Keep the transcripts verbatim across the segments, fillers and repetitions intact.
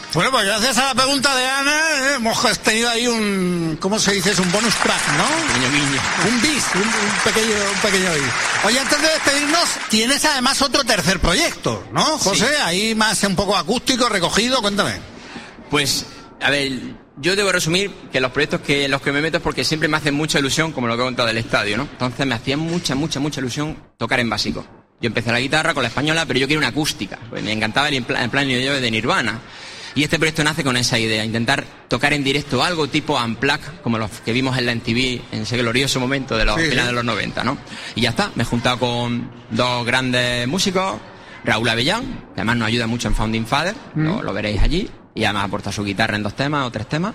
Bueno, pues gracias a la pregunta de Ana, eh, hemos tenido ahí un, ¿cómo se dice? Es un bonus track, ¿no? Guiño, guiño. Un bis, un, un pequeño, un pequeño bis. Oye, antes de despedirnos, tienes además otro tercer proyecto, ¿no, José? Sí. Ahí más un poco acústico, recogido, cuéntame. Pues, a ver, yo debo resumir que los proyectos que en los que me meto es porque siempre me hacen mucha ilusión, como lo que he contado del estadio, ¿no? Entonces me hacía mucha, mucha, mucha ilusión tocar en básico. Yo empecé la guitarra con la española, pero yo quería una acústica. Pues me encantaba el plan, el plan de Nirvana. Y este proyecto nace con esa idea, intentar tocar en directo algo tipo Unplugged, como los que vimos en la M T V en ese glorioso momento de los sí, finales de los noventa, ¿no? Y ya está, me he juntado con dos grandes músicos, Raúl Avellán, que además nos ayuda mucho en Founding Father, mm. lo, lo veréis allí, y además aporta su guitarra en dos temas o tres temas.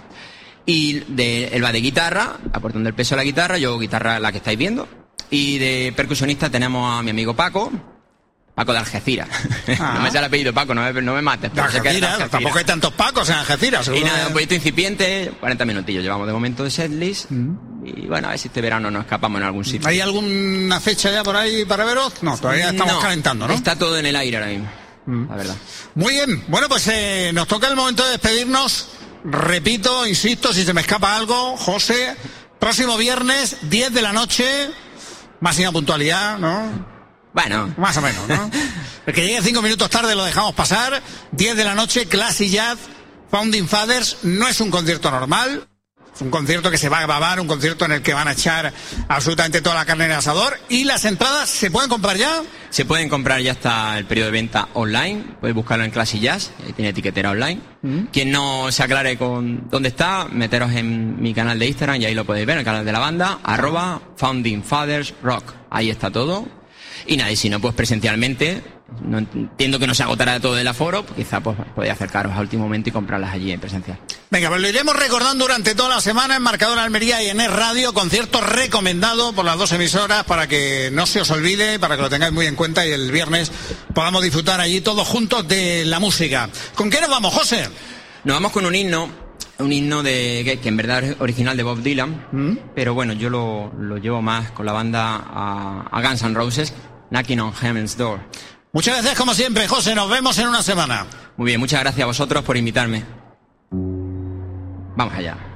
Y de, él va de guitarra, aportando el peso de la guitarra, yo guitarra la que estáis viendo. Y de percusionista tenemos a mi amigo Paco, Paco de Algeciras. Ah. No me sale el apellido Paco, no me, no me mates. De Algeciras, Algeciras, tampoco hay tantos Pacos en Algeciras. Y nada, un proyecto incipiente, cuarenta minutillos llevamos de momento de setlist. Mm. Y bueno, a ver si este verano nos escapamos en algún sitio. ¿Hay alguna fecha ya por ahí para veros? No, todavía estamos no, calentando, ¿no? Está todo en el aire ahora mismo, mm. la verdad. Muy bien, bueno, pues eh, nos toca el momento de despedirnos. Repito, insisto, si se me escapa algo, José, próximo viernes, diez de la noche... Máxima puntualidad, ¿no? Bueno. Más o menos, ¿no? El que llegue cinco minutos tarde lo dejamos pasar. diez de la noche, Classic Jazz, Founding Fathers. No es un concierto normal. Es un concierto que se va a grabar, un concierto en el que van a echar absolutamente toda la carne en el asador. ¿Y las entradas se pueden comprar ya? Se pueden comprar ya hasta el periodo de venta online. Podéis buscarlo en Classic Jazz, tiene etiquetera online. Mm. Quien no se aclare con dónde está, meteros en mi canal de Instagram y ahí lo podéis ver, en el canal de la banda, arroba Founding Fathers Rock. Ahí está todo. Y nada, y si no, pues presencialmente, no entiendo que no se agotará todo el aforo, pues quizá pues podéis acercaros al último momento y comprarlas allí en presencial. Venga, pues lo iremos recordando durante toda la semana en Marcador Almería y en Es Radio, concierto recomendado por las dos emisoras para que no se os olvide, para que lo tengáis muy en cuenta y el viernes podamos disfrutar allí todos juntos de la música. ¿Con qué nos vamos, José? Nos vamos con un himno, un himno de que, que en verdad es original de Bob Dylan, ¿Mm? pero bueno, yo lo, lo llevo más con la banda a, a Guns N' Roses, Knocking on Heaven's Door. Muchas gracias como siempre, José, nos vemos en una semana. Muy bien, muchas gracias a vosotros por invitarme. Vamos allá.